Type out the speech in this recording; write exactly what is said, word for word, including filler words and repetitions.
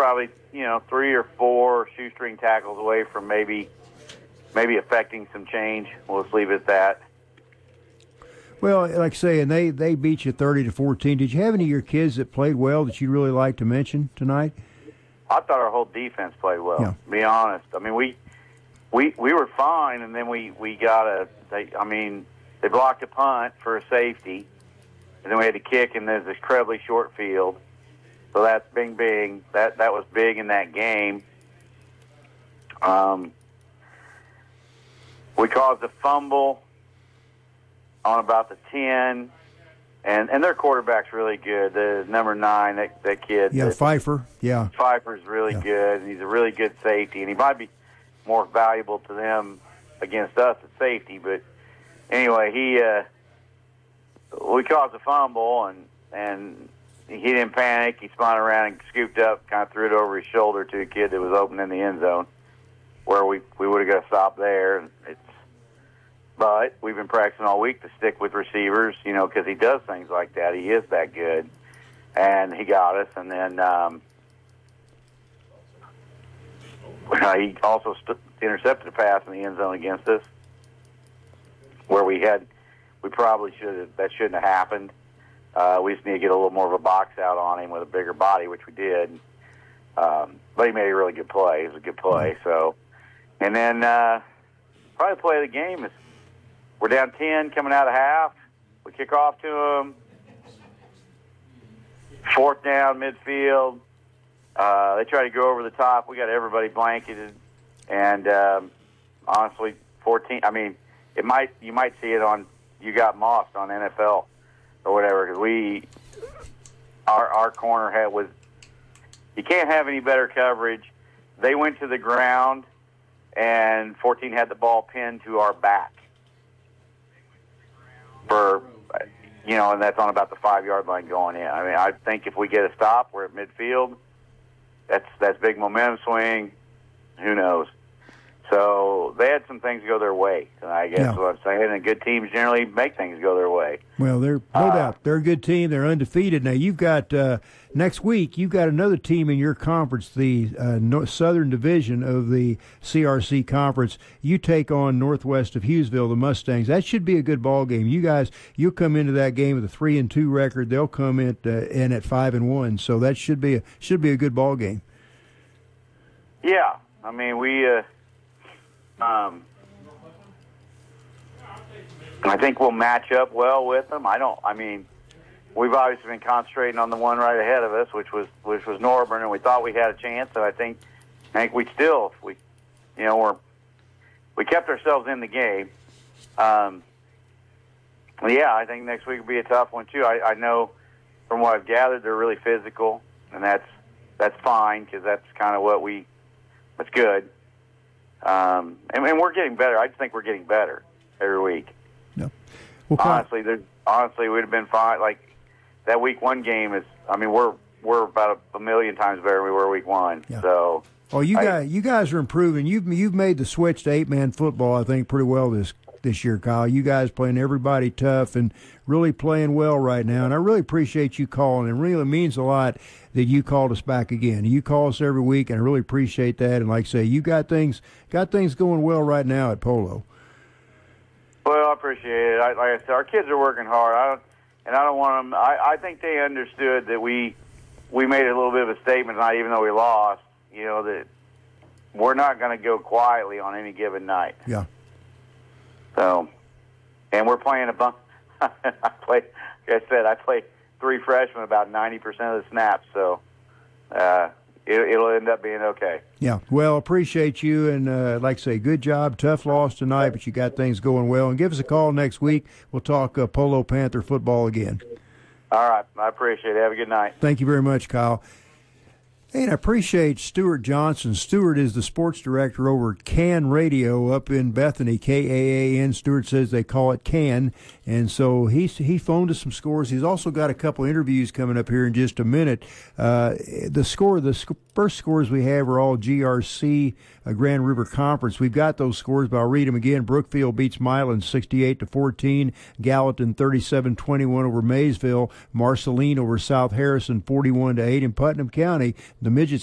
probably, you know, three or four shoestring tackles away from maybe maybe affecting some change. We'll just leave it at that. Well, like I say, and they, they beat you thirty to fourteen. Did you have any of your kids that played well that you'd really like to mention tonight? I thought our whole defense played well, yeah. to be honest. I mean, we we we were fine, and then we, we got a they, – I mean, they blocked a punt for a safety, and then we had to kick, and there's this incredibly short field. So that's bing, bing. That, that was big in that game. Um, we caused a fumble on about the ten, and, and their quarterback's really good. The number nine, that, that kid. Yeah, that, Pfeiffer, yeah. Pfeiffer's really yeah. good, and he's a really good safety, and he might be more valuable to them against us at safety. But anyway, he uh, we caused a fumble, and, and he didn't panic. He spun around and scooped up, kind of threw it over his shoulder to a kid that was open in the end zone, where we, we would have got to stop there. And it's But we've been practicing all week to stick with receivers, you know, because he does things like that. He is that good. And he got us. And then um, he also st- intercepted a pass in the end zone against us, where we had, we probably should have, that shouldn't have happened. Uh, we just need to get a little more of a box out on him with a bigger body, which we did. Um, but he made a really good play. It was a good play. So, and then uh, probably the play of the game is, we're down ten coming out of half. We kick off to them. Fourth down, midfield. Uh, they try to go over the top. We got everybody blanketed. And um, honestly, fourteen, I mean, it might you might see it on You Got Mossed on N F L or whatever, because we, our, our corner had was, you can't have any better coverage. They went to the ground, and fourteen had the ball pinned to our back. For, you know, and that's on about the five-yard line going in. I mean, I think if we get a stop, we're at midfield. That's that's big momentum swing. Who knows? So they had some things go their way, I guess yeah. what I'm saying. And good teams generally make things go their way. Well, they're no uh, doubt they're a good team. They're undefeated. Now you've got uh, next week. You've got another team in your conference, the uh, North, Southern Division of the C R C Conference. You take on Northwest of Hughesville, the Mustangs. That should be a good ball game. You guys, you'll come into that game with a three and two record. They'll come in, uh, in at five and one. So that should be a should be a good ball game. Yeah, I mean we. Uh, Um, I think we'll match up well with them. I don't. I mean, we've obviously been concentrating on the one right ahead of us, which was which was Norburn, and we thought we had a chance. And I think, I think we still, we, you know, we're we kept ourselves in the game. Um, yeah, I think next week will be a tough one too. I, I know from what I've gathered, they're really physical, and that's that's fine because that's kind of what we. That's good. Um, and, and we're getting better. I just think we're getting better every week. Yeah. Well, honestly, there's honestly we'd have been fine. Like that week one game is. I mean, we're we're about a, a million times better than we were week one. Yeah. So. Oh, you I, guys, you guys are improving. You've you've made the switch to eight man football. I think pretty well this this year, Kyle. You guys playing everybody tough and really playing well right now. And I really appreciate you calling. It really means a lot that you called us back again. You call us every week, and I really appreciate that. And like I say, you got things got things going well right now at Polo. Well, I appreciate it. I, like I said, our kids are working hard. I don't, and I don't want them. I, I think they understood that we we made a little bit of a statement, not even though we lost. You know that we're not going to go quietly on any given night. Yeah. So, and we're playing a bunch. I play, like I said, I play three freshmen about ninety percent of the snaps. So, uh, it, it'll end up being okay. Yeah. Well, appreciate you, and uh, like I say, good job. Tough loss tonight, but you got things going well. And give us a call next week. We'll talk uh, Polo Panther football again. All right. I appreciate it. Have a good night. Thank you very much, Kyle. And I appreciate Stuart Johnson. Stuart is the sports director over at Can Radio up in Bethany, K A A N. Stuart says they call it Can. And so he, he phoned us some scores. He's also got a couple interviews coming up here in just a minute. Uh, the score, the sc- first scores we have are all G R C uh, Grand River Conference. We've got those scores, but I'll read them again. Brookfield beats Milan sixty-eight to fourteen. Gallatin thirty-seven twenty-one over Maysville. Marceline over South Harrison forty-one to eight. In Putnam County, the midgets